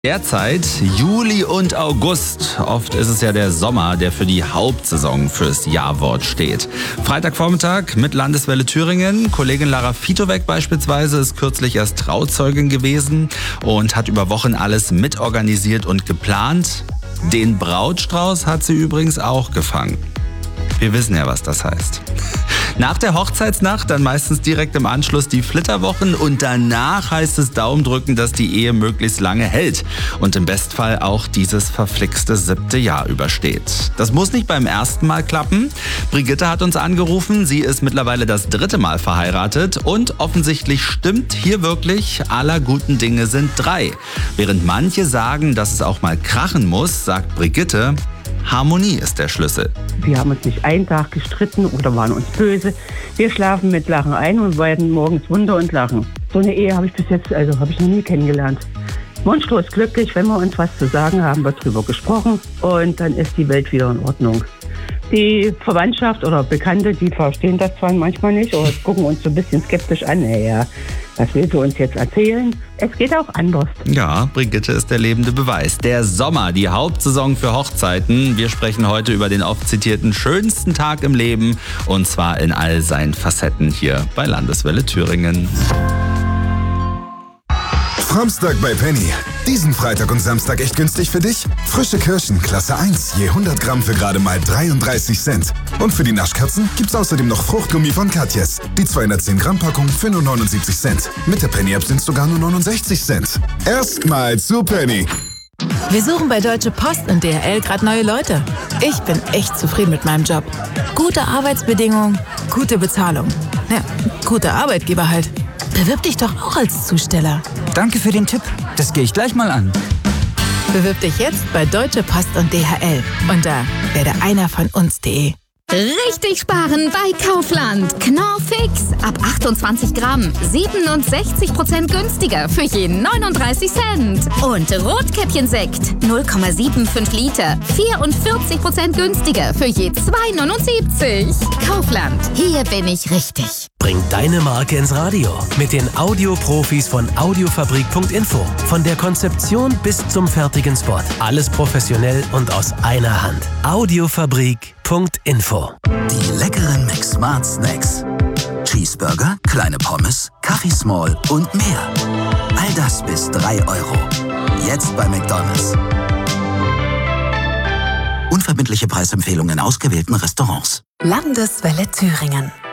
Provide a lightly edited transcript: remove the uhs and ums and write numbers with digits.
Derzeit Juli und August. Oft ist es ja der Sommer, der für die Hauptsaison fürs Jawort steht. Freitagvormittag mit Landeswelle Thüringen. Kollegin Lara Fitowek beispielsweise ist kürzlich erst Trauzeugin gewesen und hat über Wochen alles mitorganisiert und geplant. Den Brautstrauß hat sie übrigens auch gefangen. Wir wissen ja, was das heißt. Nach der Hochzeitsnacht dann meistens direkt im Anschluss die Flitterwochen und danach heißt es Daumen drücken, dass die Ehe möglichst lange hält und im Bestfall auch dieses verflixte 7. Jahr übersteht. Das muss nicht beim ersten Mal klappen. Brigitte hat uns angerufen, sie ist mittlerweile das 3. Mal verheiratet und offensichtlich stimmt hier wirklich, aller guten Dinge sind 3. Während manche sagen, dass es auch mal krachen muss, sagt Brigitte, Harmonie ist der Schlüssel. Wir haben uns nicht einen Tag gestritten oder waren uns böse. Wir schlafen mit Lachen ein und werden morgens Wunder und lachen. So eine Ehe habe ich bis jetzt, habe ich noch nie kennengelernt. Monstros glücklich, wenn wir uns was zu sagen haben, wird drüber gesprochen und dann ist die Welt wieder in Ordnung. Die Verwandtschaft oder Bekannte, die verstehen das zwar manchmal nicht oder gucken uns so ein bisschen skeptisch an. Naja, was willst du uns jetzt erzählen? Es geht auch anders. Ja, Brigitte ist der lebende Beweis. Der Sommer, die Hauptsaison für Hochzeiten. Wir sprechen heute über den oft zitierten schönsten Tag im Leben und zwar in all seinen Facetten hier bei Landeswelle Thüringen. Samstag bei Penny. Diesen Freitag und Samstag echt günstig für dich? Frische Kirschen, Klasse 1, je 100 Gramm für gerade mal 33 Cent. Und für die Naschkatzen gibt's außerdem noch Fruchtgummi von Katjes. Die 210 Gramm Packung für nur 79 Cent. Mit der Penny-App sind's sogar nur 69 Cent. Erstmal zu Penny. Wir suchen bei Deutsche Post und DHL gerade neue Leute. Ich bin echt zufrieden mit meinem Job. Gute Arbeitsbedingungen, gute Bezahlung. Ja, guter Arbeitgeber halt. Bewirb dich doch auch als Zusteller. Danke für den Tipp. Das gehe ich gleich mal an. Bewirb dich jetzt bei Deutsche Post und DHL unter werdeeinervonUns.de. Richtig sparen bei Kaufland. Knorr Fix. Ab 28 Gramm. 67% günstiger für je 39 Cent. Und Rotkäppchensekt. 0,75 Liter. 44% günstiger für je 2,79. Kaufland. Hier bin ich richtig. Bring deine Marke ins Radio mit den Audioprofis von Audiofabrik.info. Von der Konzeption bis zum fertigen Spot. Alles professionell und aus einer Hand. Audiofabrik.info. Die leckeren McSmart Snacks. Cheeseburger, kleine Pommes, Kaffee Small und mehr. All das bis 3 €. Jetzt bei McDonald's. Unverbindliche Preisempfehlungen in ausgewählten Restaurants. Landeswelle Thüringen.